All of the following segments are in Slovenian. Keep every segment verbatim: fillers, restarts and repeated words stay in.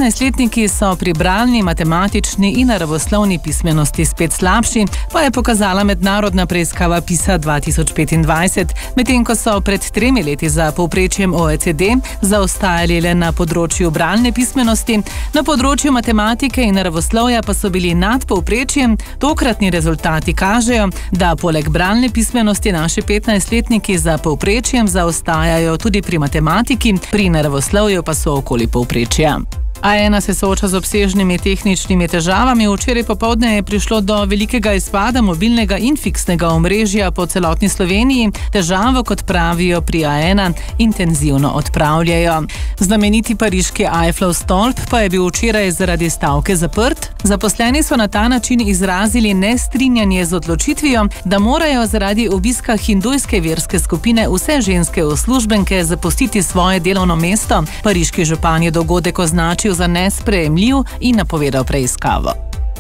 petnajstletniki so pri bralni, matematični in naravoslovni pismenosti spet slabši, pa je pokazala mednarodna preiskava PISA dva tisoč petindvajset, medtem ko so pred tremi leti za povprečjem O E C D zaostajali le na področju bralne pismenosti, na področju matematike in naravoslovja pa so bili nad povprečjem. Tokratni rezultati kažejo, da poleg bralne pismenosti naši petnajstletniki za povprečjem zaostajajo tudi pri matematiki, pri naravoslovju pa so okoli povprečja. A ena se sooča z obsežnimi tehničnimi težavami. Včeraj popoldne je prišlo do velikega izpada mobilnega in fiksnega omrežja po celotni Sloveniji. Težavo, kot pravijo pri A ena, intenzivno odpravljajo. Znameniti pariški Eifflov stolp pa je bil včeraj zaradi stavke zaprt. Zaposleni so na ta način izrazili nestrinjanje z odločitvijo, da morajo zaradi obiska hindujske verske skupine vse ženske uslužbenke zapustiti svoje delovno mesto. Pariški župan je dogodek označil za nesprejemljiv in napovedal preiskavo.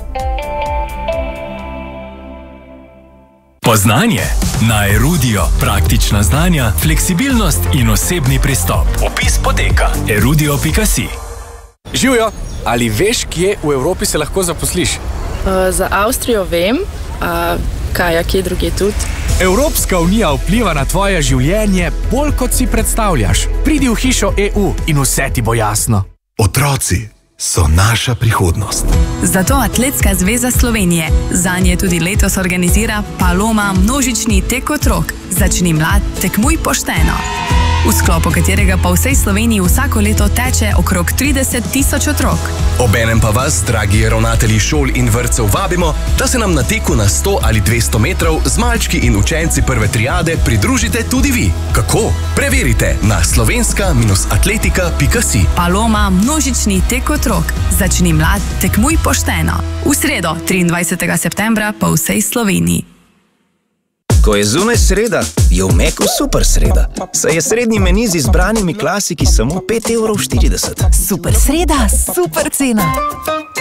Poznanje na Erudio. Praktična znanja, fleksibilnost in osebni pristop. Opis poteka erudio pika si. Živjo, ali veš, kje v Evropi se lahko zaposliš? Uh, za Avstrijo vem, a kaj, a kje druge tudi? Evropska unija vpliva na tvoje življenje bolj, kot si predstavljaš. Pridi v hišo E U in vse ti bo jasno. Otroci so naša prihodnost. Zato Atletska zveza Slovenije zanje tudi letos organizira Paloma množični tek otrok. Začni mlad, tekmuj pošteno. V sklopu katerega pa v vsej Sloveniji vsako leto teče okrog trideset tisoč otrok. Obenem pa vas, dragi ravnatelji šol in vrtcev, vabimo, da se nam na teku na sto ali dvesto metrov z malčki in učenci prve triade pridružite tudi vi. Kako? Preverite na slovenska atletika pika si. Paloma množični tek otrok. Začni mlad, tekmuj pošteno. V sredo, triindvajsetega septembra, pa v vsej Sloveniji. Ko je zunaj sreda, je v Meku super sreda. Saj je srednji meni z izbranimi klasiki samo pet evrov štirideset. Super sreda, super cena.